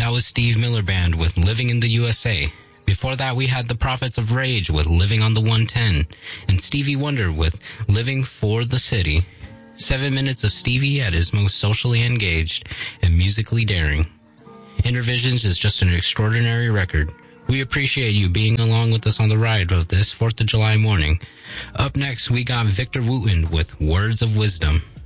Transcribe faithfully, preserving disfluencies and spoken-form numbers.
That was Steve Miller Band with Living in the U S A. Before that, we had the Prophets of Rage with Living on the one ten, and Stevie Wonder with Living for the City. Seven minutes of Stevie at his most socially engaged and musically daring. Innervisions is just an extraordinary record. We appreciate you being along with us on the ride of this fourth of July morning. Up next, we got Victor Wooten with Words of Wisdom.